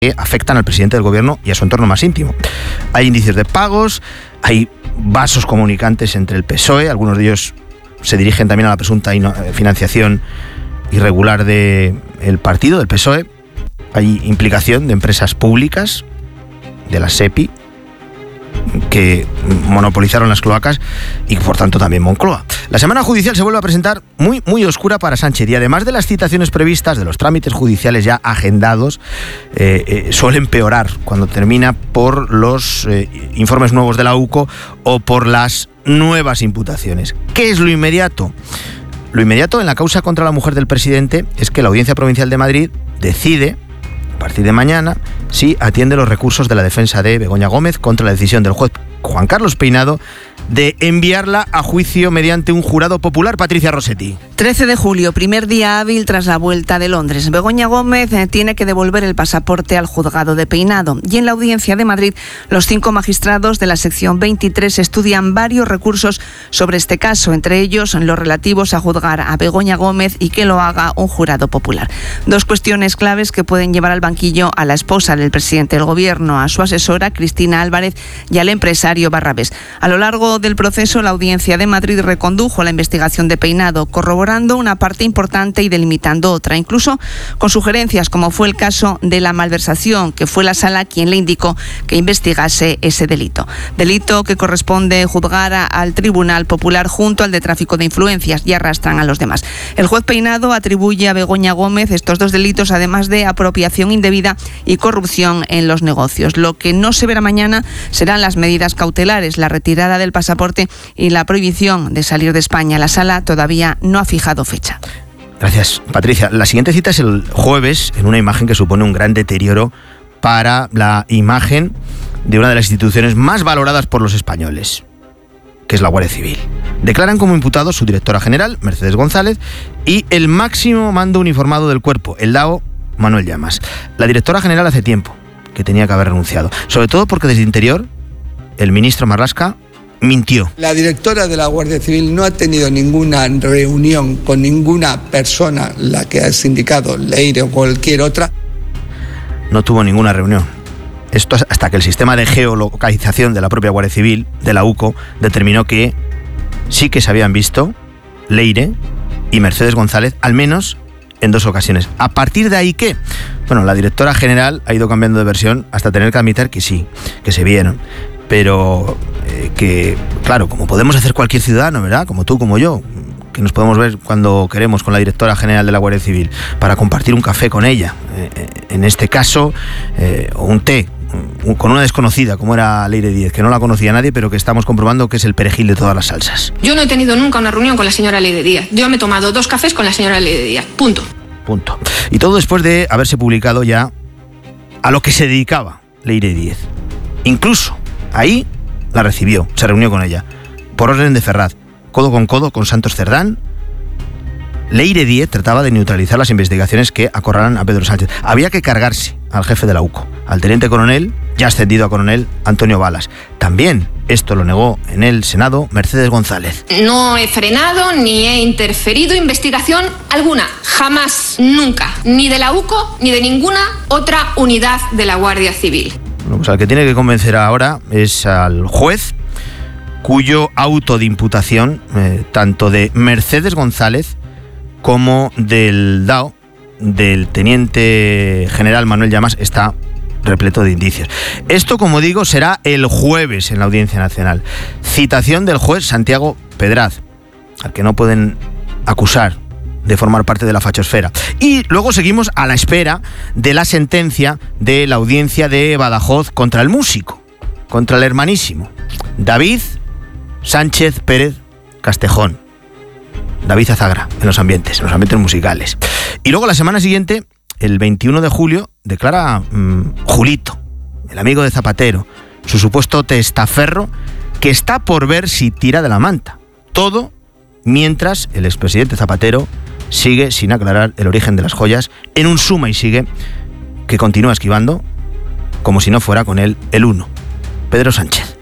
que afectan al presidente del gobierno y a su entorno más íntimo. Hay indicios de pagos, hay vasos comunicantes entre el PSOE, algunos de ellos se dirigen también a la presunta financiación irregular del partido, del PSOE. Hay implicación de empresas públicas, de la SEPI, que monopolizaron las cloacas y por tanto también Moncloa. La semana judicial se vuelve a presentar muy oscura para Sánchez y además de las citaciones previstas, de los trámites judiciales ya agendados, suele empeorar cuando termina por los informes nuevos de la UCO o por las nuevas imputaciones. ¿Qué es lo inmediato? Lo inmediato en la causa contra la mujer del presidente es que la Audiencia Provincial de Madrid decide, a partir de mañana, si atiende los recursos de la defensa de Begoña Gómez contra la decisión del juez Juan Carlos Peinado de enviarla a juicio mediante un jurado popular. Patricia Rossetti. 13 de julio, primer día hábil tras la vuelta de Londres. Begoña Gómez tiene que devolver el pasaporte al juzgado de Peinado. Y en la Audiencia de Madrid, los 5 magistrados de la sección 23 estudian varios recursos sobre este caso, entre ellos los relativos a juzgar a Begoña Gómez y que lo haga un jurado popular. 2 cuestiones claves que pueden llevar al banquillo a la esposa del presidente del gobierno, a su asesora Cristina Álvarez y al empresario Barrabés. A lo largo del proceso, la Audiencia de Madrid recondujo la investigación de Peinado, corroborando una parte importante y delimitando otra, incluso con sugerencias como fue el caso de la malversación, que fue la Sala quien le indicó que investigase ese delito. Delito que corresponde juzgar al Tribunal Popular junto al de tráfico de influencias, y arrastran a los demás. El juez Peinado atribuye a Begoña Gómez estos 2 delitos, además de apropiación indebida y corrupción en los negocios. Lo que no se verá mañana serán las medidas cautelares, la retirada del pasaporte y la prohibición de salir de España. La Sala todavía no ha fijado fecha. Gracias, Patricia. La siguiente cita es el jueves, en una imagen que supone un gran deterioro para la imagen de una de las instituciones más valoradas por los españoles, que es la Guardia Civil. Declaran como imputados su directora general, Mercedes González, y el máximo mando uniformado del cuerpo, el DAO, Manuel Llamas. La directora general hace tiempo que tenía que haber renunciado, sobre todo porque desde Interior el ministro Marlaska mintió. La directora de la Guardia Civil no ha tenido ninguna reunión con ninguna persona, la que has indicado, Leire o cualquier otra. No tuvo ninguna reunión. Esto hasta que el sistema de geolocalización de la propia Guardia Civil, de la UCO, determinó que sí que se habían visto Leire y Mercedes González, al menos en 2 ocasiones. ¿A partir de ahí qué? Bueno, la directora general ha ido cambiando de versión hasta tener que admitir que sí, que se vieron. Pero que, claro, como podemos hacer cualquier ciudadano, ¿verdad? Como tú, como yo, que nos podemos ver cuando queremos con la directora general de la Guardia Civil para compartir un café con ella, en este caso, o un té, con una desconocida como era Leire Díez, que no la conocía nadie, pero que estamos comprobando que es el perejil de todas las salsas. Yo no he tenido nunca una reunión con la señora Leire Díez. Yo me he tomado 2 cafés con la señora Leire Díez. Punto. Y todo después de haberse publicado ya a lo que se dedicaba Leire Díez. Incluso ahí la recibió, se reunió con ella, por orden de Ferraz, codo con Santos Cerdán. Leire Díez trataba de neutralizar las investigaciones que acorralan a Pedro Sánchez. Había que cargarse al jefe de la UCO, al teniente coronel, ya ascendido a coronel, Antonio Balas. También esto lo negó en el Senado Mercedes González. No he frenado ni he interferido investigación alguna, jamás, nunca, ni de la UCO ni de ninguna otra unidad de la Guardia Civil. Bueno, pues al que tiene que convencer ahora es al juez, cuyo auto de imputación, tanto de Mercedes González como del DAO, del teniente general Manuel Llamas, está repleto de indicios. Esto, como digo, será el jueves en la Audiencia Nacional. Citación del juez Santiago Pedraz, al que no pueden acusar de formar parte de la fachosfera. Y luego seguimos a la espera de la sentencia de la Audiencia de Badajoz contra el músico, contra el hermanísimo David Sánchez Pérez Castejón, David Azagra, en los ambientes musicales. Y luego la semana siguiente, el 21 de julio, declara Julito, el amigo de Zapatero, su supuesto testaferro, que está por ver si tira de la manta. Todo mientras el expresidente Zapatero sigue sin aclarar el origen de las joyas en un suma y sigue que continúa esquivando, como si no fuera con él, el uno, Pedro Sánchez.